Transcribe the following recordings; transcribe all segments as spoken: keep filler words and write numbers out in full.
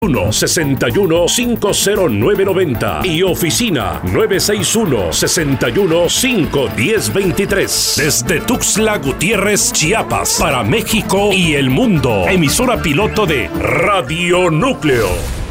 uno, sesenta y uno, cinco cero nueve noventa y oficina nueve seis uno, sesenta y uno, cinco diez veintitrés. Desde Tuxtla Gutiérrez, Chiapas, para México y el mundo. Emisora piloto de Radio Núcleo.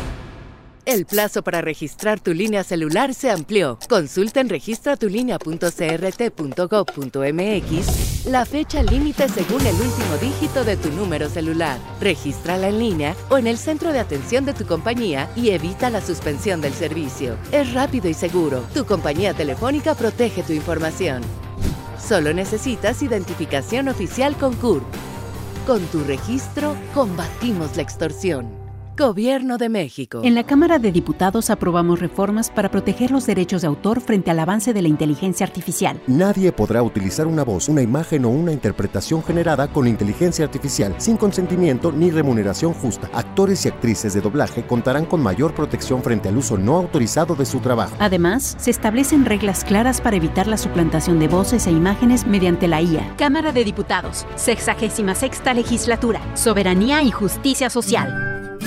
El plazo para registrar tu línea celular se amplió. Consulta en registra tu línea punto c r t punto gov punto m x la fecha límite según el último dígito de tu número celular. Regístrala en línea o en el centro de atención de tu compañía y evita la suspensión del servicio. Es rápido y seguro. Tu compañía telefónica protege tu información. Solo necesitas identificación oficial con C U R P. Con tu registro, combatimos la extorsión. Gobierno de México. En la Cámara de Diputados aprobamos reformas para proteger los derechos de autor frente al avance de la inteligencia artificial. Nadie podrá utilizar una voz, una imagen o una interpretación generada con inteligencia artificial sin consentimiento ni remuneración justa. Actores y actrices de doblaje contarán con mayor protección frente al uso no autorizado de su trabajo. Además, se establecen reglas claras para evitar la suplantación de voces e imágenes mediante la I A. Cámara de Diputados, sexagésima sexta legislatura, soberanía y justicia social.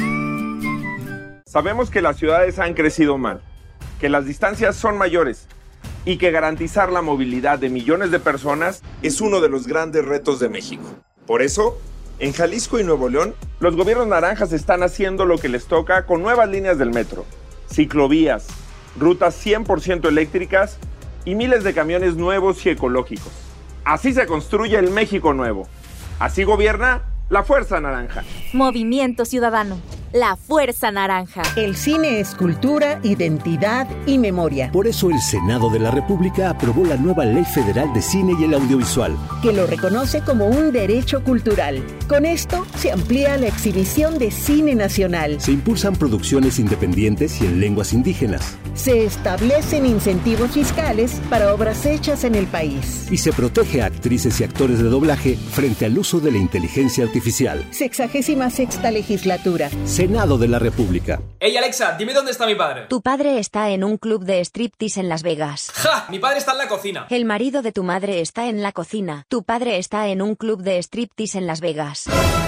Sabemos que las ciudades han crecido mal, que las distancias son mayores y que garantizar la movilidad de millones de personas es uno de los grandes retos de México. Por eso, en Jalisco y Nuevo León, los gobiernos naranjas están haciendo lo que les toca con nuevas líneas del metro, ciclovías, rutas cien por ciento eléctricas y miles de camiones nuevos y ecológicos. Así se construye el México nuevo. Así gobierna la Fuerza Naranja. Movimiento Ciudadano. La Fuerza Naranja. El cine es cultura, identidad y memoria. Por eso el Senado de la República aprobó la nueva Ley Federal de Cine y el Audiovisual, que lo reconoce como un derecho cultural. Con esto se amplía la exhibición de cine nacional. Se impulsan producciones independientes y en lenguas indígenas. Se establecen incentivos fiscales para obras hechas en el país. Y se protege a actrices y actores de doblaje frente al uso de la inteligencia artificial. Sexagésima sexta legislatura. Senado de la República. Ey, Alexa, dime dónde está mi padre. Tu padre está en un club de striptease en Las Vegas. ¡Ja! Mi padre está en la cocina. El marido de tu madre está en la cocina. Tu padre está en un club de striptease en Las Vegas.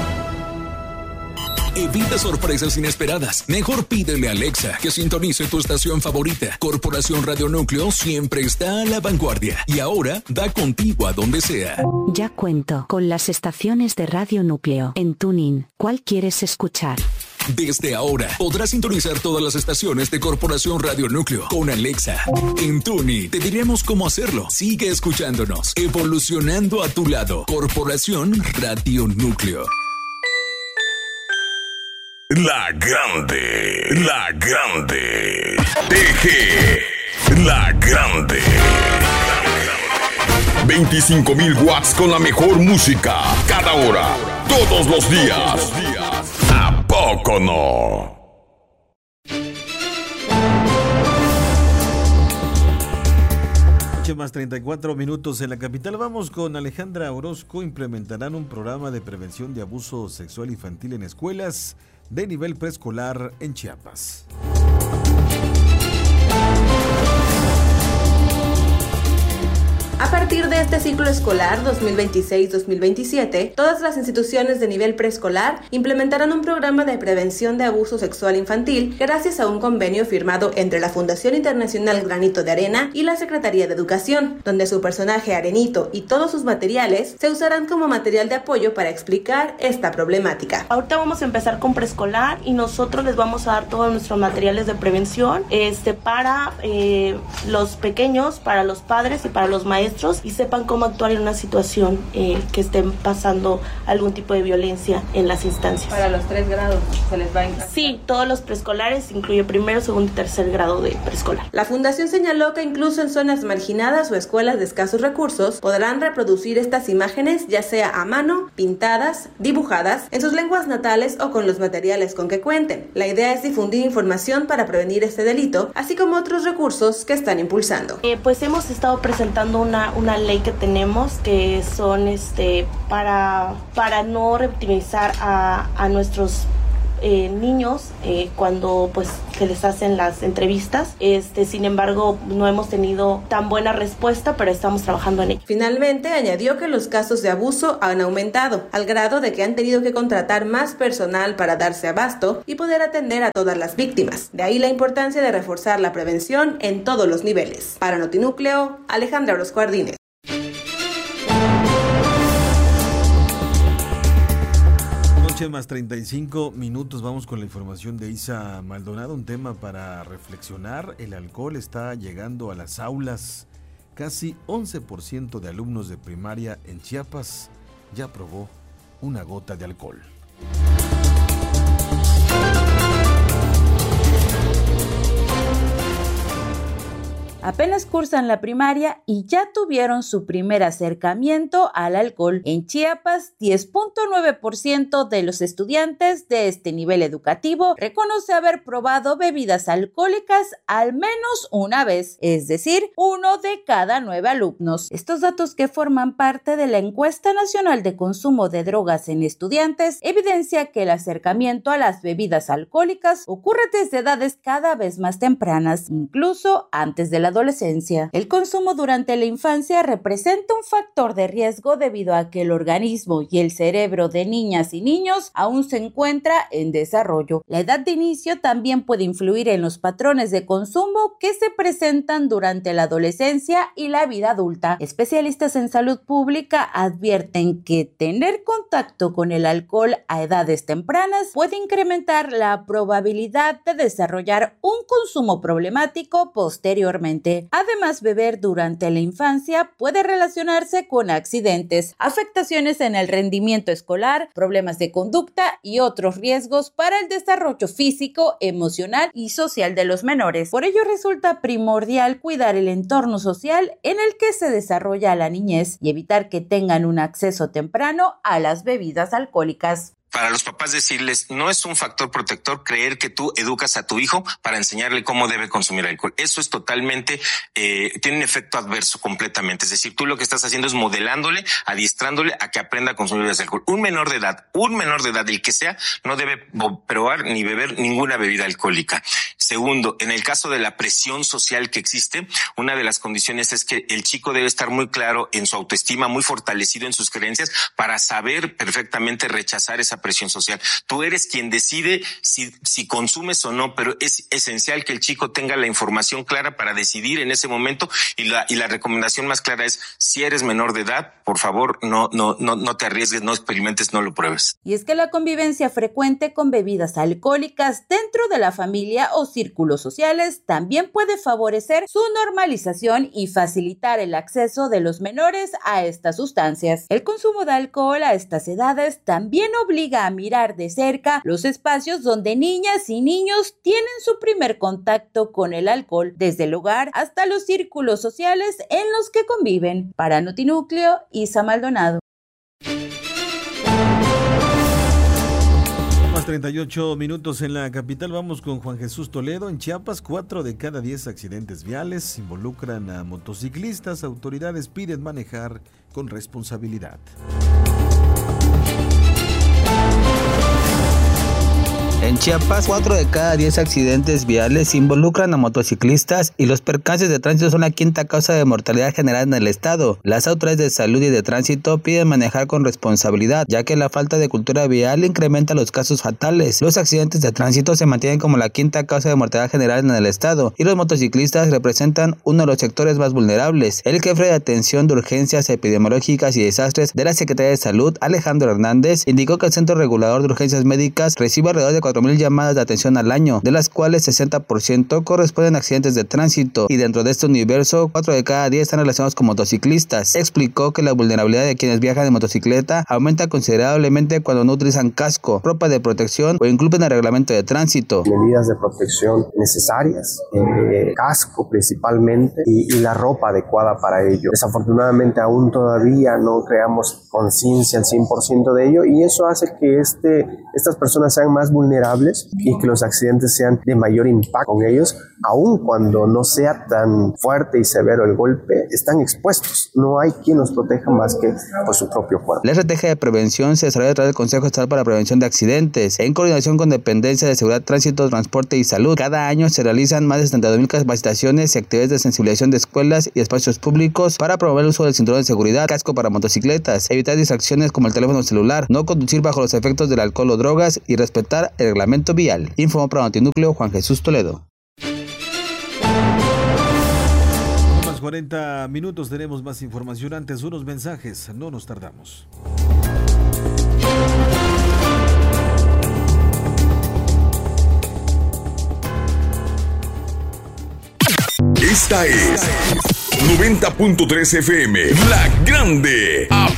Evita sorpresas inesperadas. Mejor pídele a Alexa que sintonice tu estación favorita. Corporación Radio Núcleo siempre está a la vanguardia. Y ahora da contigo a donde sea. Ya cuento con las estaciones de Radio Núcleo en TuneIn. ¿Cuál quieres escuchar? Desde ahora podrás sintonizar todas las estaciones de Corporación Radio Núcleo con Alexa. En TuneIn te diremos cómo hacerlo. Sigue escuchándonos, evolucionando a tu lado. Corporación Radio Núcleo. La Grande, La Grande, T G, La Grande. veinticinco mil watts con la mejor música, cada hora, todos los días. ¿A poco no? Más treinta y cuatro minutos en la capital. Vamos con Alejandra Orozco. Implementarán un programa de prevención de abuso sexual infantil en escuelas de nivel preescolar en Chiapas. A partir de este ciclo escolar dos mil veintiséis dos mil veintisiete, todas las instituciones de nivel preescolar implementarán un programa de prevención de abuso sexual infantil gracias a un convenio firmado entre la Fundación Internacional Granito de Arena y la Secretaría de Educación, donde su personaje Arenito y todos sus materiales se usarán como material de apoyo para explicar esta problemática. Ahorita vamos a empezar con preescolar y nosotros les vamos a dar todos nuestros materiales de prevención este, para eh, los pequeños, para los padres y para los maestros, y sepan cómo actuar en una situación eh, que estén pasando algún tipo de violencia en las instancias. Para los tres grados se les va a encargar. Sí, todos los preescolares, incluye primero, segundo y tercer grado de preescolar. La fundación señaló que incluso en zonas marginadas o escuelas de escasos recursos podrán reproducir estas imágenes ya sea a mano, pintadas, dibujadas, en sus lenguas natales o con los materiales con que cuenten. La idea es difundir información para prevenir este delito, así como otros recursos que están impulsando. Eh, pues hemos estado presentando una Una, una ley que tenemos que son este para, para no revictimizar a, a nuestros eh, niños eh, cuando pues se les hacen las entrevistas. Este, sin embargo, no hemos tenido tan buena respuesta, pero estamos trabajando en ello. Finalmente, añadió que los casos de abuso han aumentado, al grado de que han tenido que contratar más personal para darse abasto y poder atender a todas las víctimas. De ahí la importancia de reforzar la prevención en todos los niveles. Para Notinúcleo, Alejandra Orozco Ardínez. Más treinta y cinco minutos, vamos con la información de Isa Maldonado, un tema para reflexionar. El alcohol está llegando a las aulas. Casi once por ciento de alumnos de primaria en Chiapas ya probó una gota de alcohol. Apenas cursan la primaria y ya tuvieron su primer acercamiento al alcohol. En Chiapas, diez punto nueve por ciento de los estudiantes de este nivel educativo reconoce haber probado bebidas alcohólicas al menos una vez, es decir, uno de cada nueve alumnos. Estos datos, que forman parte de la Encuesta Nacional de Consumo de Drogas en Estudiantes, evidencia que el acercamiento a las bebidas alcohólicas ocurre desde edades cada vez más tempranas, incluso antes de la adolescencia. El consumo durante la infancia representa un factor de riesgo debido a que el organismo y el cerebro de niñas y niños aún se encuentra en desarrollo. La edad de inicio también puede influir en los patrones de consumo que se presentan durante la adolescencia y la vida adulta. Especialistas en salud pública advierten que tener contacto con el alcohol a edades tempranas puede incrementar la probabilidad de desarrollar un consumo problemático posteriormente. Además, beber durante la infancia puede relacionarse con accidentes, afectaciones en el rendimiento escolar, problemas de conducta y otros riesgos para el desarrollo físico, emocional y social de los menores. Por ello, resulta primordial cuidar el entorno social en el que se desarrolla la niñez y evitar que tengan un acceso temprano a las bebidas alcohólicas. Para los papás decirles, no es un factor protector creer que tú educas a tu hijo para enseñarle cómo debe consumir alcohol. Eso es totalmente, eh, tiene un efecto adverso completamente. Es decir, tú lo que estás haciendo es modelándole, adiestrándole a que aprenda a consumir ese alcohol. Un menor de edad, un menor de edad, el que sea, no debe probar ni beber ninguna bebida alcohólica. Segundo, en el caso de la presión social que existe, una de las condiciones es que el chico debe estar muy claro en su autoestima, muy fortalecido en sus creencias para saber perfectamente rechazar esa presión social. Tú eres quien decide si, si consumes o no, pero es esencial que el chico tenga la información clara para decidir en ese momento, y la, y la recomendación más clara es, si eres menor de edad, por favor, no, no, no, no te arriesgues, no experimentes, no lo pruebes. Y es que la convivencia frecuente con bebidas alcohólicas dentro de la familia o círculos sociales también puede favorecer su normalización y facilitar el acceso de los menores a estas sustancias. El consumo de alcohol a estas edades también obliga a mirar de cerca los espacios donde niñas y niños tienen su primer contacto con el alcohol, desde el hogar hasta los círculos sociales en los que conviven. Para Notinúcleo, Isa Maldonado. Más treinta y ocho minutos en la capital, vamos con Juan Jesús Toledo. En Chiapas, cuatro de cada diez accidentes viales involucran a motociclistas. Autoridades piden manejar con responsabilidad. En Chiapas, cuatro de cada diez accidentes viales involucran a motociclistas y los percances de tránsito son la quinta causa de mortalidad general en el estado. Las autoridades de salud y de tránsito piden manejar con responsabilidad, ya que la falta de cultura vial incrementa los casos fatales. Los accidentes de tránsito se mantienen como la quinta causa de mortalidad general en el estado y los motociclistas representan uno de los sectores más vulnerables. El jefe de atención de urgencias epidemiológicas y desastres de la Secretaría de Salud, Alejandro Hernández, indicó que el Centro Regulador de Urgencias Médicas recibe alrededor de cuatro mil llamadas de atención al año, de las cuales sesenta por ciento corresponden a accidentes de tránsito, y dentro de este universo, cuatro de cada diez están relacionados con motociclistas. Explicó que la vulnerabilidad de quienes viajan en motocicleta aumenta considerablemente cuando no utilizan casco, ropa de protección o incumplen el reglamento de tránsito. Medidas de protección necesarias, eh, casco principalmente, y, y la ropa adecuada para ello. Desafortunadamente aún todavía no creamos conciencia al cien por ciento de ello, y eso hace que este, estas personas sean más vulnerables y que los accidentes sean de mayor impacto con ellos, aun cuando no sea tan fuerte y severo el golpe, están expuestos. No hay quien los proteja más que pues, su propio cuerpo. La estrategia de prevención se desarrolla a través del Consejo Estatal para la Prevención de Accidentes, en coordinación con Dependencia de Seguridad, Tránsito, Transporte y Salud. Cada año se realizan más de setenta y dos mil capacitaciones y actividades de sensibilización de escuelas y espacios públicos para promover el uso del cinturón de seguridad, casco para motocicletas, evitar distracciones como el teléfono celular, no conducir bajo los efectos del alcohol o drogas y respetar el reglamento vial. Informó para Notinúcleo Juan Jesús Toledo. Más cuarenta minutos, tenemos más información. Antes unos mensajes, no nos tardamos. Esta es noventa punto tres F M, La Grande.